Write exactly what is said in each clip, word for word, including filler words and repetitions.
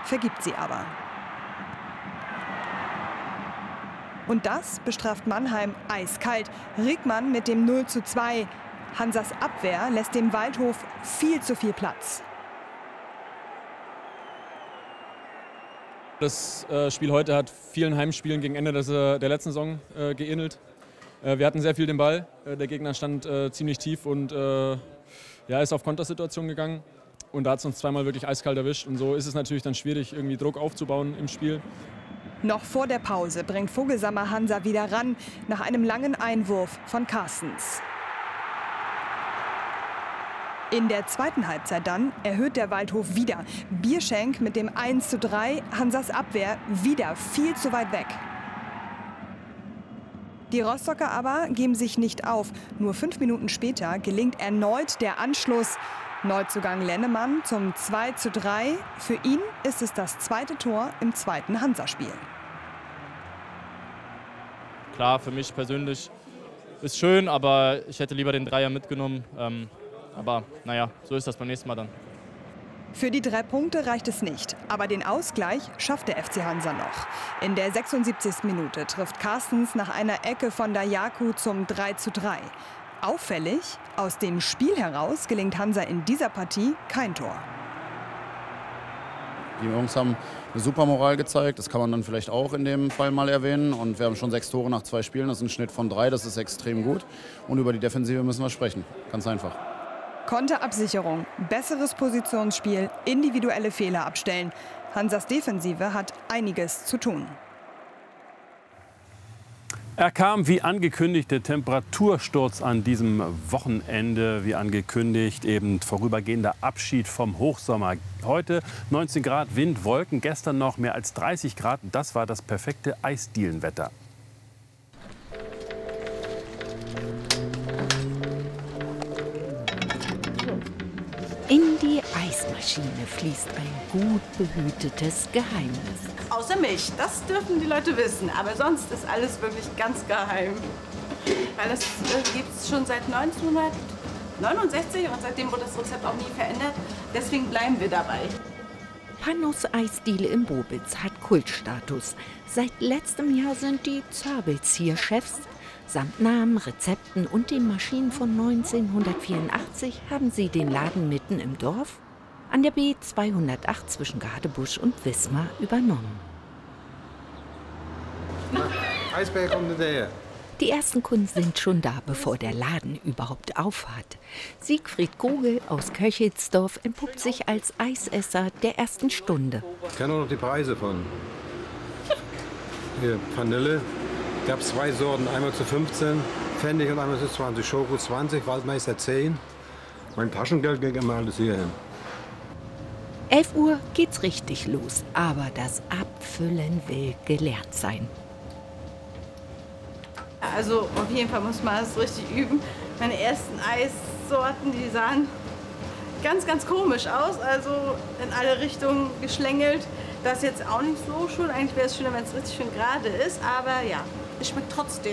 vergibt sie aber. Und das bestraft Mannheim eiskalt. Rickmann mit dem null zu zwei. Hansas Abwehr lässt dem Waldhof viel zu viel Platz. Das äh, Spiel heute hat vielen Heimspielen gegen Ende des, äh, der letzten Saison äh, geähnelt. Äh, wir hatten sehr viel den Ball. Äh, der Gegner stand äh, ziemlich tief und äh, ja, ist auf Kontersituation gegangen. Und da hat es uns zweimal wirklich eiskalt erwischt. Und so ist es natürlich dann schwierig, irgendwie Druck aufzubauen im Spiel. Noch vor der Pause bringt Vogelsammer Hansa wieder ran, nach einem langen Einwurf von Carstens. In der zweiten Halbzeit dann erhöht der Waldhof wieder. Bierschenk mit dem eins zu drei, Hansas Abwehr wieder viel zu weit weg. Die Rostocker aber geben sich nicht auf. Nur fünf Minuten später gelingt erneut der Anschluss. Neuzugang Lennemann zum zwei zu drei. Für ihn ist es das zweite Tor im zweiten Hansa-Spiel. Klar, für mich persönlich ist schön, aber ich hätte lieber den Dreier mitgenommen. Ähm Aber naja, so ist das beim nächsten Mal dann. Für die drei Punkte reicht es nicht. Aber den Ausgleich schafft der F C Hansa noch. In der sechsundsiebzigsten Minute trifft Carstens nach einer Ecke von Dajaku zum drei zu drei. Auffällig, aus dem Spiel heraus gelingt Hansa in dieser Partie kein Tor. Die Jungs haben eine super Moral gezeigt. Das kann man dann vielleicht auch in dem Fall mal erwähnen. Und wir haben schon sechs Tore nach zwei Spielen. Das ist ein Schnitt von drei. Das ist extrem gut. Und über die Defensive müssen wir sprechen. Ganz einfach. Konterabsicherung, besseres Positionsspiel, individuelle Fehler abstellen. Hansas Defensive hat einiges zu tun. Er kam wie angekündigt, der Temperatursturz an diesem Wochenende, wie angekündigt, eben vorübergehender Abschied vom Hochsommer. Heute neunzehn Grad, Wind, Wolken, gestern noch mehr als dreißig Grad. Das war das perfekte Eisdielenwetter. In die Eismaschine fließt ein gut behütetes Geheimnis. Außer mich, das dürfen die Leute wissen. Aber sonst ist alles wirklich ganz geheim. Weil das äh, gibt es schon seit neunzehnhundertneunundsechzig und seitdem wurde das Rezept auch nie verändert. Deswegen bleiben wir dabei. Pannus Eisdiele in Bobitz hat Kultstatus. Seit letztem Jahr sind die Zabels hier Chefs. Samt Namen, Rezepten und den Maschinen von neunzehnhundertvierundachtzig haben sie den Laden mitten im Dorf an der B zweihundertacht zwischen Gadebusch und Wismar übernommen. Eisberg kommt hinterher. Die ersten Kunden sind schon da, bevor der Laden überhaupt aufhat. Siegfried Kogel aus Köchelsdorf entpuppt sich als Eisesser der ersten Stunde. Ich kenne auch noch die Preise von hier, Vanille. Gab es zwei Sorten, einmal zu fünfzehn Pfennig und einmal zu zwanzig. Schoko zwanzig, Waldmeister zehn. Mein Taschengeld ging immer alles hierhin. elf Uhr geht's richtig los, aber das Abfüllen will gelernt sein. Also auf jeden Fall muss man es richtig üben. Meine ersten Eissorten, die sahen ganz, ganz komisch aus, also in alle Richtungen geschlängelt. Das ist jetzt auch nicht so schön. Eigentlich wäre es schöner, wenn es richtig schön gerade ist, aber ja, es schmeckt trotzdem.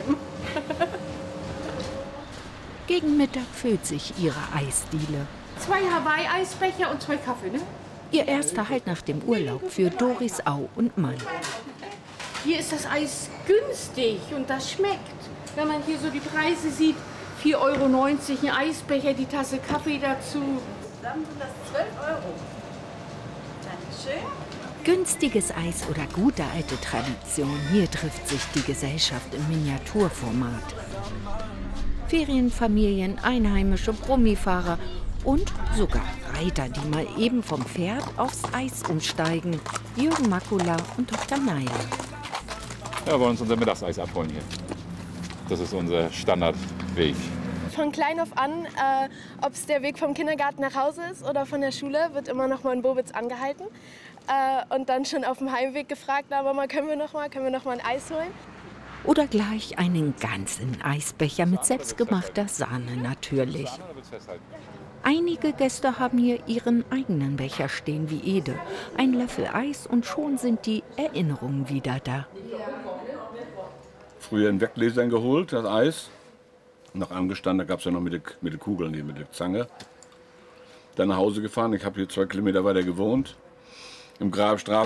Gegen Mittag füllt sich ihre Eisdiele. Zwei Hawaii-Eisbecher und zwei Kaffee, ne? Ihr erster Halt nach dem Urlaub für Doris Au und Mann. Hier ist das Eis günstig und das schmeckt. Wenn man hier so die Preise sieht, vier Euro neunzig ein Eisbecher, die Tasse Kaffee dazu. Dann sind das zwölf Euro. Dankeschön. Günstiges Eis oder gute alte Tradition, hier trifft sich die Gesellschaft im Miniaturformat. Ferienfamilien, einheimische Brummifahrer und sogar Reiter, die mal eben vom Pferd aufs Eis umsteigen. Jürgen Makula und Doktor Neier. Ja, wir wollen uns unser Mittagseis abholen hier. Das ist unser Standardweg. Von klein auf an, äh, ob es der Weg vom Kindergarten nach Hause ist oder von der Schule, wird immer noch mal in Bobitz angehalten. Äh, und dann schon auf dem Heimweg gefragt, na Mama, können wir noch mal, können wir noch mal ein Eis holen? Oder gleich einen ganzen Eisbecher mit selbstgemachter Sahne natürlich. Einige Gäste haben hier ihren eigenen Becher stehen wie Ede. Ein Löffel Eis und schon sind die Erinnerungen wieder da. Früher in Weggläsern geholt, das Eis. Noch angestanden, da gab es ja noch mit den mit der Kugeln, hier, mit der Zange. Dann nach Hause gefahren, ich habe hier zwei Kilometer weiter gewohnt, im Grabstraße.